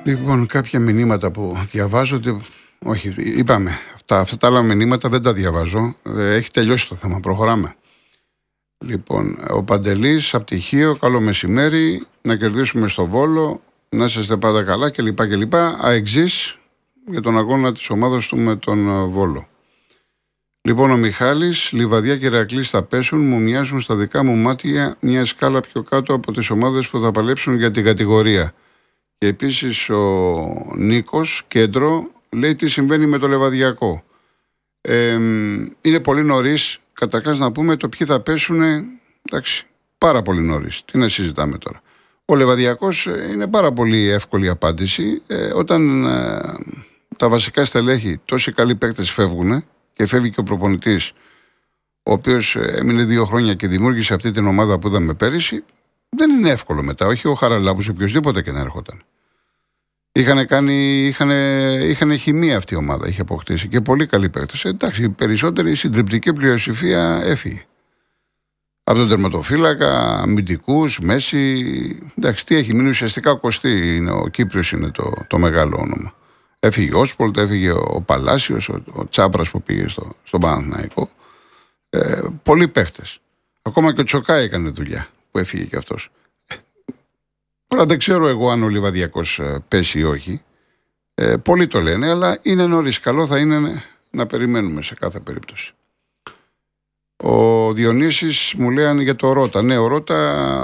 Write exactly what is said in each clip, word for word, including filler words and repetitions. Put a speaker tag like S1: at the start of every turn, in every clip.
S1: Λοιπόν, κάποια μηνύματα που διαβάζω, ότι, όχι, είπαμε, αυτά, αυτά τα άλλα μηνύματα δεν τα διαβάζω. Έχει τελειώσει το θέμα, προχωράμε. Λοιπόν, ο Παντελής, από τυχείο, καλό μεσημέρι, να κερδίσουμε στο Βόλο, να είσαστε πάντα καλά κλπ. κλπ. Αεξής για τον αγώνα της ομάδας του με τον Βόλο. Λοιπόν, ο Μιχάλης, Λιβαδιά και Ηρακλής θα πέσουν, μου μοιάζουν στα δικά μου μάτια μια σκάλα πιο κάτω από τις ομάδες που θα παλέψουν για την κατηγορία. Και επίσης ο Νίκος, κέντρο, λέει τι συμβαίνει με το Λεβαδιακό. Ε, είναι πολύ νωρίς, καταρχάς να πούμε το ποιοι θα πέσουν, εντάξει, πάρα πολύ νωρίς. Τι να συζητάμε τώρα. Ο Λεβαδιακός είναι πάρα πολύ εύκολη απάντηση. Ε, όταν ε, τα βασικά στελέχη, τόσοι καλοί παίκτες φεύγουν και φεύγει και ο προπονητής, ο οποίος έμεινε δύο χρόνια και δημιούργησε αυτή την ομάδα που είδαμε πέρυσι, δεν είναι εύκολο μετά. Όχι ο Χαραλάμπους, οποιοδήποτε και να έρχονταν. Είχαν κάνει, είχαν, είχαν χημεία αυτή η ομάδα, είχε αποκτήσει και πολύ καλοί παίκτες. Εντάξει, η περισσότερη συντριπτική πλειοψηφία έφυγε. Από τον τερματοφύλακα, αμυντικούς, μέση. Εντάξει, τι έχει μείνει ουσιαστικά ο Κωστή, είναι, ο Κύπριος είναι το, το μεγάλο όνομα. Έφυγε ο Όσπολτ, έφυγε ο Παλάσιος, ο, ο Τσάπρας που πήγε στο, στον Παναθηναϊκό. Ε, πολλοί παίκτες. Ακόμα και ο Τσοκά έκανε δουλειά που έφυγε κι αυτός. Τώρα δεν ξέρω εγώ αν ο Λιβαδιακός πέσει ή όχι. Ε, πολλοί το λένε, αλλά είναι νωρίς. Καλό θα είναι να περιμένουμε σε κάθε περίπτωση. Ο Διονύσης μου λέει για το Ρώτα. Ναι, ο Ρώτα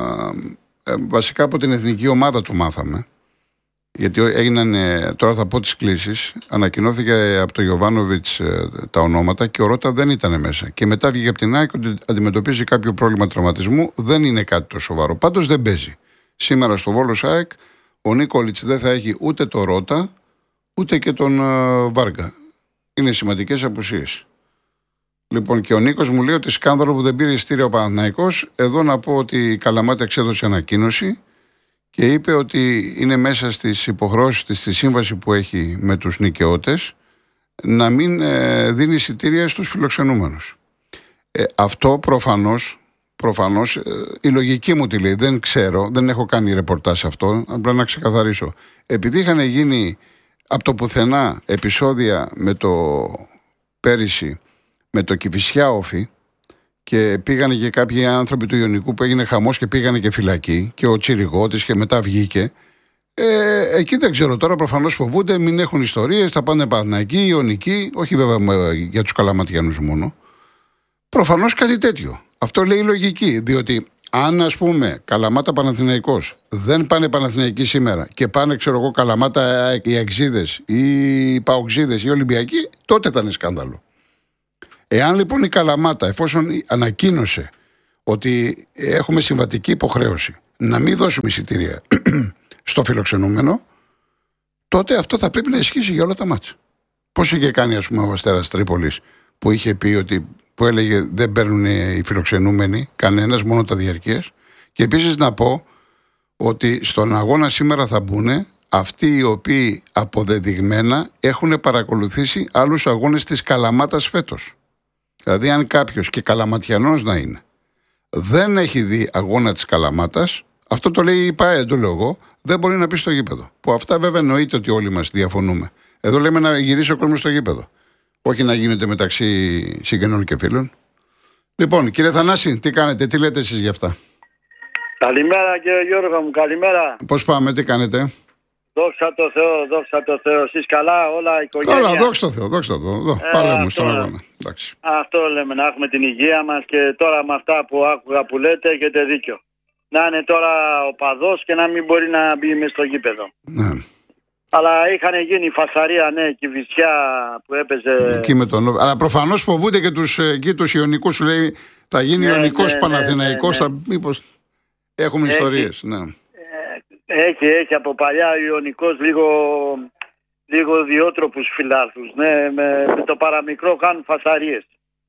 S1: ε, βασικά από την εθνική ομάδα του μάθαμε. Γιατί έγιναν, ε, τώρα θα πω τις κλήσεις, ανακοινώθηκε από τον Γιοβάνοβιτς ε, τα ονόματα και ο Ρώτα δεν ήταν μέσα. Και μετά βγήκε από την ΑΕΚ ότι αντιμετωπίζει κάποιο πρόβλημα τραυματισμού. Δεν είναι κάτι το σοβαρό. Πάντως δεν παίζει. Σήμερα στο Βόλος ΑΕΚ ο Νίκολιτς δεν θα έχει ούτε το Ρώτα ούτε και τον uh, Βάργα. Είναι σημαντικές απουσίες. Λοιπόν, και ο Νίκος μου λέει ότι σκάνδαλο που δεν πήρε εισιτήρια ο Παναθηναϊκός. Εδώ να πω ότι η Καλαμάτα εξέδωσε ανακοίνωση και είπε ότι είναι μέσα στις υποχρεώσεις της, στη σύμβαση που έχει με τους νοικαιώτες, να μην ε, δίνει εισιτήρια στους φιλοξενούμενους. Ε, αυτό προφανώς Προφανώς, η λογική μου τη λέει, δεν ξέρω, δεν έχω κάνει ρεπορτάζ αυτό, απλά να ξεκαθαρίσω. Επειδή είχαν γίνει από το πουθενά επεισόδια με το πέρυσι, με το Κηφισιά Όφη, και πήγανε και κάποιοι άνθρωποι του Ιωνικού που έγινε χαμός και πήγανε και φυλακή, και ο Τσιριγώτης και μετά βγήκε. Ε, εκεί δεν ξέρω τώρα, προφανώς φοβούνται, μην έχουν ιστορίες, θα πάνε Παναθηναϊκοί, Ιωνικοί, όχι βέβαια για τους Καλαματιανούς μόνο. Προφανώς κάτι τέτοιο. Αυτό λέει η λογική, διότι αν ας πούμε Καλαμάτα Παναθηναϊκός δεν πάνε Παναθηναϊκοί σήμερα και πάνε ξέρω εγώ Καλαμάτα οι Αεξίδες ή οι Παοξίδες ή οι Ολυμπιακοί, τότε θα είναι σκάνδαλο. Εάν λοιπόν η Καλαμάτα, εφόσον ανακοίνωσε ότι έχουμε συμβατική υποχρέωση να μην δώσουμε εισιτήρια στο φιλοξενούμενο, τότε αυτό θα πρέπει να ισχύσει για όλα τα μάτσα. Πώς είχε κάνει ας πούμε ο Αστέρας Τρίπολης που είχε πει ότι, που έλεγε δεν παίρνουν οι φιλοξενούμενοι κανένας, μόνο τα διαρκείας. Και επίσης να πω ότι στον αγώνα σήμερα θα μπουν αυτοί οι οποίοι αποδεδειγμένα έχουν παρακολουθήσει άλλους αγώνες της Καλαμάτας φέτος. Δηλαδή αν κάποιος, και Καλαματιανός να είναι, δεν έχει δει αγώνα της Καλαμάτας, αυτό το λέει η ΠΑΕ, το λέω εγώ, δεν μπορεί να πει στο γήπεδο. Που αυτά βέβαια εννοείται ότι όλοι μας διαφωνούμε. Εδώ λέμε να γυρίσει ο κόσμος στο γήπεδο. Όχι να γίνεται μεταξύ συγγενών και φίλων. Λοιπόν, κύριε Θανάση, τι κάνετε, τι λέτε εσείς για αυτά?
S2: Καλημέρα κύριε Γιώργο μου, καλημέρα.
S1: Πώς πάμε, τι κάνετε?
S2: Δόξα τω Θεώ, δόξα τω Θεώ. Εσείς καλά, όλα η οικογένεια?
S1: Καλά, δόξα τω Θεώ, δόξα τω Θεώ. Εδώ,
S2: ε,
S1: παλεύουμε στον αγώνα. Εντάξει.
S2: Αυτό λέμε, να έχουμε την υγεία μας, και τώρα με αυτά που άκουγα που λέτε έχετε δίκιο. Να είναι τώρα ο παδός και να μην μπορεί να μπει μέσα στο γήπεδο.
S1: Ναι.
S2: Αλλά είχαν γίνει φασαρία, ναι, Κηφισιά που έπαιζε.
S1: Εκεί με τον... Αλλά προφανώς φοβούνται και τους, εκεί τους Ιωνικούς, σου λέει θα γίνει ναι, Ιωνικός ναι, Παναθηναϊκός, ναι, ναι, ναι. Θα... μήπως έχουμε έχει, ιστορίες. Ναι.
S2: Έχει, έχει από παλιά ο Ιωνικός λίγο, λίγο διότροπους φιλάθλους. Ναι, με, με το παραμικρό κάνουν φασαρίες.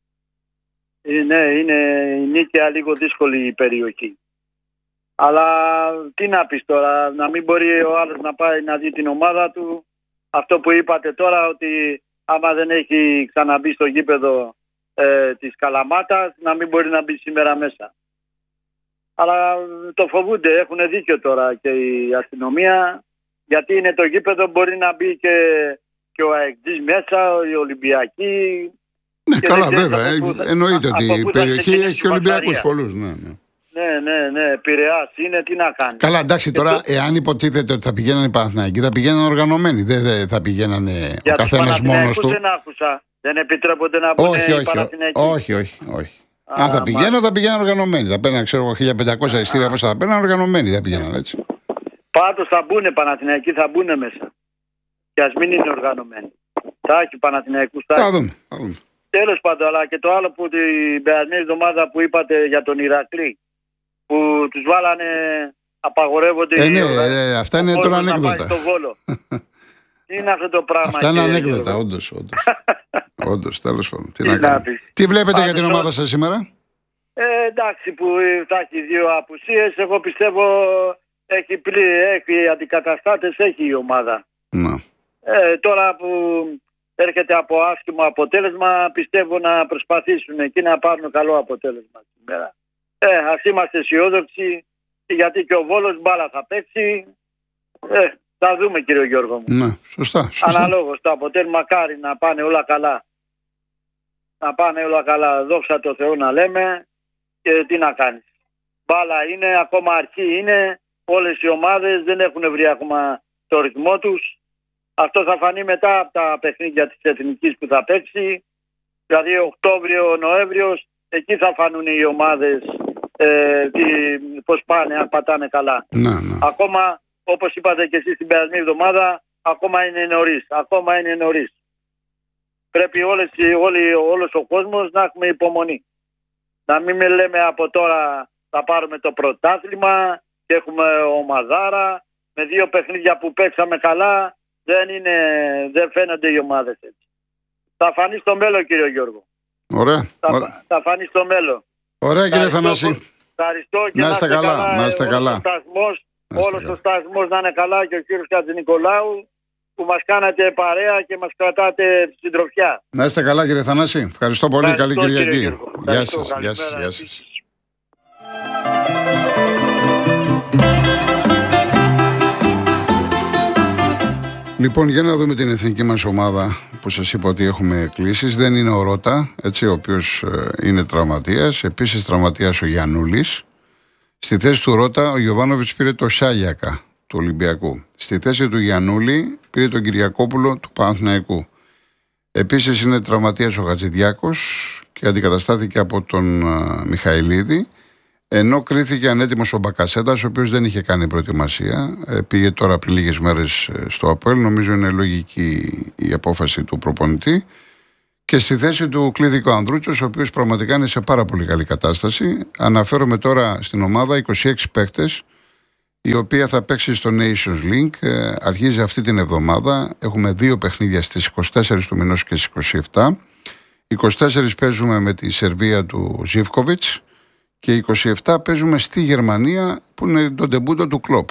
S2: Ναι, είναι η Νίκαια λίγο δύσκολη η περιοχή. Αλλά τι να πεις τώρα, να μην μπορεί ο άλλος να πάει να δει την ομάδα του. Αυτό που είπατε τώρα, ότι άμα δεν έχει ξαναμπεί στο γήπεδο ε, της Καλαμάτας, να μην μπορεί να μπει σήμερα μέσα. Αλλά το φοβούνται, έχουν δίκιο τώρα και η αστυνομία Γιατί είναι το γήπεδο, μπορεί να μπει και, και ο ΑΕΚΤΖΙς μέσα, οι Ολυμπιακοί.
S1: Ναι, καλά, βέβαια. Ε, θα, εννοείται ότι η περιοχή έχει Ολυμπιακούς πολλούς. Ναι, ναι.
S2: Ναι, ναι, ναι. Πειραιάς είναι, τι να κάνει.
S1: Καλά, εντάξει, τώρα, το... εάν υποτίθεται ότι θα πηγαίνανε οι Παναθηναϊκοί, θα πηγαίνανε οργανωμένοι. Δεν, δεν θα πηγαίνανε ο καθένας μόνος του.
S2: Δεν άκουσα. Δεν επιτρέπονται να μπουν
S1: όχι,
S2: οι
S1: όχι,
S2: Παναθηναϊκοί.
S1: Όχι, όχι, όχι. Α, αν θα πηγαίνανε, θα πηγαίνανε οργανωμένοι. Θα παίρνανε, ξέρω εγώ, χίλια πεντακόσια εισιτήρια μέσα, θα παίρνανε οργανωμένοι. Θα πηγαίνανε έτσι.
S2: Πάντως θα μπουν οι Παναθηναϊκοί, θα μπουν μέσα. Και ας μην είναι οργανωμένοι. Θα έχει Παναθηναϊκούς.
S1: Θα, θα δούμε. Θα δούμε.
S2: Τέλος πάντων, αλλά και το άλλο που την περασμένη εβδομάδα που είπατε για τον Ηρακλή, που τους βάλανε, απαγορεύονται.
S1: Ε, ναι, ε, αυτά είναι τώρα ανέκδοτα.
S2: Τι είναι αυτό το πράγμα.
S1: Αυτά είναι ανέκδοτα, όντως. Όντως, τέλος πάντων. Τι, να Τι βλέπετε Ά, για την ομάδα σας σήμερα?
S2: Ε, εντάξει, που θα έχει δύο απουσίες. Εγώ πιστεύω έχει, πλή, έχει αντικαταστάτες, έχει η ομάδα.
S1: Να.
S2: Ε, τώρα που έρχεται από άσχημο αποτέλεσμα, πιστεύω να προσπαθήσουν εκεί να πάρουν καλό αποτέλεσμα σήμερα. Ε, ας είμαστε αισιόδοξοι, γιατί και ο Βόλος μπάλα θα παίξει. Ε, θα δούμε, κύριο Γιώργο μου.
S1: Ναι, σωστά, σωστά.
S2: Αναλόγως το αποτέλεσμα, μακάρι να πάνε όλα καλά. Να πάνε όλα καλά, δόξα τω Θεώ να λέμε, και τι να κάνεις. Μπάλα είναι, ακόμα αρχή είναι, όλες οι ομάδες δεν έχουν βρει ακόμα το ρυθμό τους. Αυτό θα φανεί μετά από τα παιχνίδια της Εθνικής που θα παίξει. Δηλαδή Οκτώβριο, Νοέμβριος, εκεί θα φανούν οι ομάδες ε, τι, πώς πάνε, αν πατάνε καλά.
S1: Ναι, ναι.
S2: Ακόμα, όπως είπατε και εσείς την περασμένη εβδομάδα, ακόμα είναι νωρίς. Ακόμα είναι νωρίς. Πρέπει όλες, όλοι, όλος ο κόσμος να έχουμε υπομονή. Να μην με λέμε από τώρα θα πάρουμε το πρωτάθλημα και έχουμε ομαδάρα. Με δύο παιχνίδια που παίξαμε καλά, δεν, είναι, δεν φαίνονται οι ομάδες έτσι. Θα φανεί στο μέλλον, κύριο Γιώργο.
S1: Ωραία.
S2: Θα,
S1: Ωραία.
S2: θα φανεί στο μέλλον.
S1: Ωραία, κύριε Θανάση.
S2: Ευχαριστώ και
S1: να είστε καλά. καλά. Να είστε καλά.
S2: Όλος ο σταθμός να είναι καλά και ο κύριος Χατζηνικολάου που μας κάνατε παρέα και μας κρατάτε συντροφιά.
S1: Να είστε καλά, κύριε Θανάση. Ευχαριστώ πολύ.
S2: Ευχαριστώ,
S1: καλή Κυριακή.
S2: Γεια
S1: σας. Γεια σας. Γεια σας. Λοιπόν, για να δούμε την εθνική μας ομάδα που σας είπα ότι έχουμε κλήσεις. Δεν είναι ο Ρώτα, έτσι, ο οποίος ε, είναι τραυματίας. Επίσης τραυματίας ο Γιαννούλης. Στη θέση του Ρώτα ο Γιοβάνοβιτς πήρε το Σάλιακα του Ολυμπιακού. Στη θέση του Γιαννούλη πήρε τον Κυριακόπουλο του Παναθηναϊκού. Επίσης είναι τραυματίας ο Χατζηδιάκος και αντικαταστάθηκε από τον ε, Μιχαηλίδη. Ενώ κρίθηκε ανέτοιμος ο Μπακασέτας, ο οποίος δεν είχε κάνει προετοιμασία. Ε, πήγε τώρα πριν λίγες μέρες στο ΑΠΟΕΛ. Νομίζω είναι λογική η απόφαση του προπονητή. Και στη θέση του κλείθηκε ο Ανδρούτσος, ο οποίος πραγματικά είναι σε πάρα πολύ καλή κατάσταση. Αναφέρομαι τώρα στην ομάδα είκοσι έξι παίκτες, η οποία θα παίξει στο Nations League. Ε, αρχίζει αυτή την εβδομάδα. Έχουμε δύο παιχνίδια στις είκοσι τέσσερις του μηνός και στις είκοσι επτά. είκοσι τέσσερις παίζουμε με τη Σερβία του Ζίβκοβιτς. Και είκοσι επτά παίζουμε στη Γερμανία, που είναι το ντεμπούτο του Κλοπ.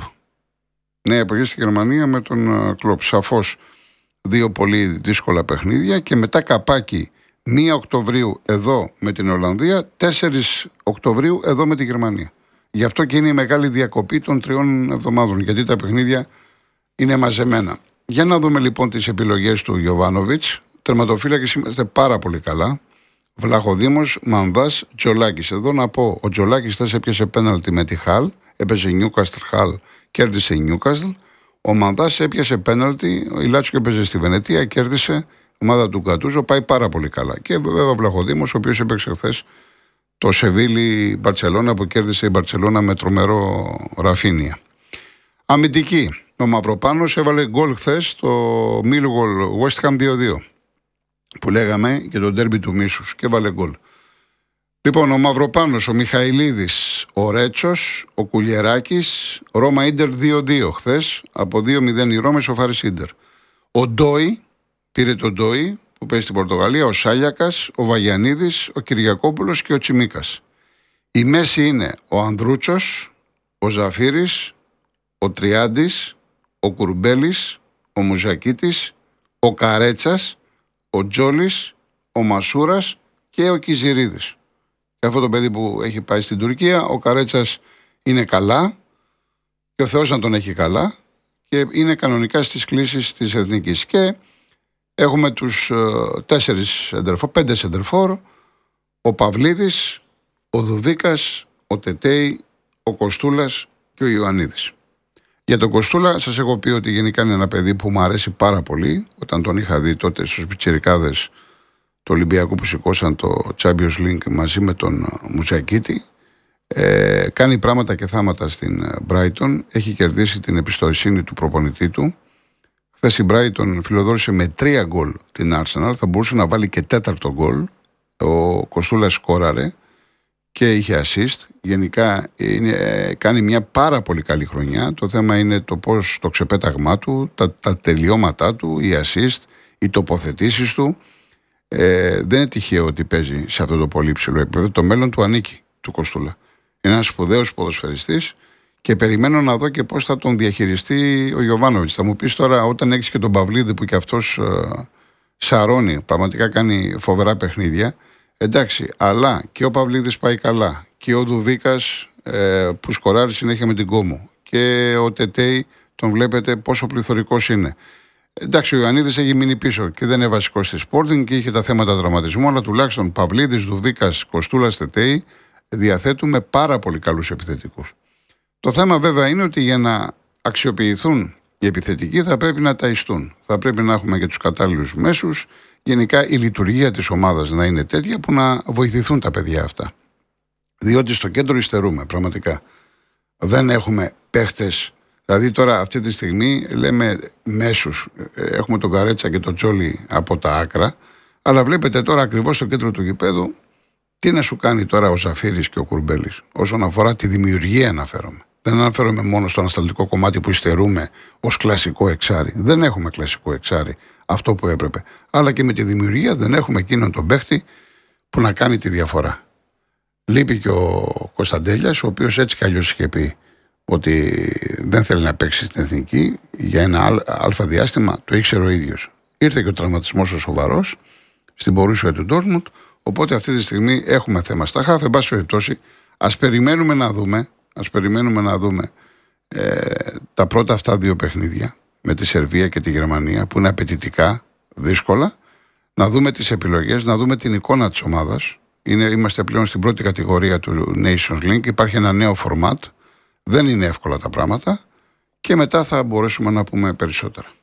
S1: Νέα εποχή στη Γερμανία με τον Κλοπ. Σαφώς δύο πολύ δύσκολα παιχνίδια και μετά καπάκι πρώτη Οκτωβρίου εδώ με την Ολλανδία, τέσσερις Οκτωβρίου εδώ με τη Γερμανία. Γι' αυτό και είναι η μεγάλη διακοπή των τριών εβδομάδων, γιατί τα παιχνίδια είναι μαζεμένα. Για να δούμε λοιπόν τις επιλογές του Γιοβάνοβιτς. Τερματοφύλακες είμαστε πάρα πολύ καλά. Βλαχοδήμος, Μανδάς, Τζολάκης. Εδώ να πω, ο Τζολάκης θες έπιασε πέναλτι με τη Χαλ, έπαιζε Νιούκαστλ Χαλ, κέρδισε η Νιούκαστλ. Ο Μανδάς έπιασε πέναλτι, η Λάτσιο έπαιζε στη Βενετία, κέρδισε, ομάδα του Γκατούζο, πάει πάρα πολύ καλά. Και βέβαια ο Βλαχοδήμος, ο οποίος έπαιξε χθες το Σεβίλη Μπαρτσελώνα, που κέρδισε η Μπαρτσελώνα με τρομερό Ραφίνια. Αμυντική. Ο Μαυροπάνος έβαλε γκολ χθες στο Millwall West Ham δύο δύο. Που λέγαμε και το ντέρμπι του μίσους και έβαλε γκολ. Λοιπόν, ο Μαυροπάνος, ο Μιχαηλίδης, ο Ρέτσος, ο Κουλιεράκης, Ρώμα Ίντερ δύο δύο χθες, από δύο μηδέν η Ρώμα ισοφάρισε Ίντερ. Ο Ντόι, πήρε τον Ντόι που παίζει στην Πορτογαλία, ο Σάλιακας, ο Βαγιανίδης, ο Κυριακόπουλος και ο Τσιμίκας. Η μέση είναι ο Ανδρούτσος, ο Ζαφύρης, ο Τριάντης, ο Κουρμπέλης, ο Μουζακίτης, ο Καρέτσας, ο Τζόλης, ο Μασούρας και ο Κιζιρίδης. Και αυτό το παιδί που έχει πάει στην Τουρκία, ο Καρέτσας είναι καλά και ο Θεός να τον έχει καλά και είναι κανονικά στις κλήσεις της Εθνικής. Και έχουμε τους ε, τέσσερις σεντερφόρ, πέντε σεντερφόρ, ο Παυλίδης, ο Δουβίκας, ο Τετέι, ο Κοστούλας και ο Ιωαννίδης. Για τον Κοστούλα σας έχω πει ότι γενικά είναι ένα παιδί που μου αρέσει πάρα πολύ. Όταν τον είχα δει τότε στους πιτσιρικάδες του Ολυμπιακού που σηκώσαν το Champions League μαζί με τον Μουτσακίτη, ε, κάνει πράγματα και θάματα στην Brighton, έχει κερδίσει την εμπιστοσύνη του προπονητή του. Χθες η Brighton φιλοδόρησε με τρία γκολ την Arsenal, θα μπορούσε να βάλει και τέταρτο γκολ. Ο Κοστούλας σκόραρε και είχε assist. Γενικά είναι, κάνει μια πάρα πολύ καλή χρονιά. Το θέμα είναι το πώς το ξεπέταγμά του, τα, τα τελειώματά του, οι assist, οι τοποθετήσεις του. Ε, δεν είναι τυχαίο ότι παίζει σε αυτό το πολύ ψηλό επίπεδο. Το μέλλον του ανήκει, του Κοστούλα. Είναι ένας σπουδαίος ποδοσφαιριστής και περιμένω να δω και πώς θα τον διαχειριστεί ο Γιοβάνοβιτς. Θα μου πεις τώρα, όταν έχεις και τον Παυλίδη που και αυτός ε, σαρώνει, πραγματικά κάνει φοβερά παιχνίδια. Εντάξει, αλλά και ο Παυλίδης πάει καλά και ο Δουβίκας ε, που σκοράρει συνέχεια με την Κόμο και ο Τετέι τον βλέπετε πόσο πληθωρικός είναι. Εντάξει, ο Ιωαννίδης έχει μείνει πίσω και δεν είναι βασικός στη Sporting και είχε τα θέματα τραυματισμού, αλλά τουλάχιστον Παυλίδης, Δουβίκας, Κοστούλας, Τετέι διαθέτουμε πάρα πολύ καλούς επιθετικούς. Το θέμα βέβαια είναι ότι για να αξιοποιηθούν οι επιθετικοί θα πρέπει να ταϊστούν. Θα πρέπει να έχουμε και τους κατάλληλους μέσους. Γενικά η λειτουργία της ομάδας να είναι τέτοια που να βοηθηθούν τα παιδιά αυτά. Διότι στο κέντρο υστερούμε πραγματικά. Δεν έχουμε παίχτες. Δηλαδή τώρα αυτή τη στιγμή λέμε μέσους. Έχουμε τον Καρέτσα και τον Τζόλι από τα άκρα. Αλλά βλέπετε τώρα ακριβώς στο κέντρο του γηπέδου τι να σου κάνει τώρα ο Ζαφύρης και ο Κουρμπέλης. Όσον αφορά τη δημιουργία αναφέρομαι. Δεν αναφέρομαι μόνο στο ανασταλτικό κομμάτι που υστερούμε ως κλασικό εξάρι. Δεν έχουμε κλασικό εξάρι αυτό που έπρεπε. Αλλά και με τη δημιουργία δεν έχουμε εκείνον τον παίχτη που να κάνει τη διαφορά. Λείπει και ο Κωνσταντέλιας, ο οποίος έτσι κι αλλιώς είχε πει ότι δεν θέλει να παίξει στην Εθνική για ένα αλφα διάστημα, το ήξερε ο ίδιος. Ήρθε και ο τραυματισμός ο σοβαρός στην Μπορούσια του Ντόρτμουντ, οπότε αυτή τη στιγμή έχουμε θέμα στα χαφ. Εν πάση περιπτώσει, ας περιμένουμε να δούμε, ας περιμένουμε να δούμε ε, τα πρώτα αυτά δύο παιχνίδια με τη Σερβία και τη Γερμανία που είναι απαιτητικά, δύσκολα, να δούμε τις επιλογές, να δούμε την εικόνα της ομάδας. Είναι, είμαστε πλέον στην πρώτη κατηγορία του Nations League, υπάρχει ένα νέο format, δεν είναι εύκολα τα πράγματα και μετά θα μπορέσουμε να πούμε περισσότερα.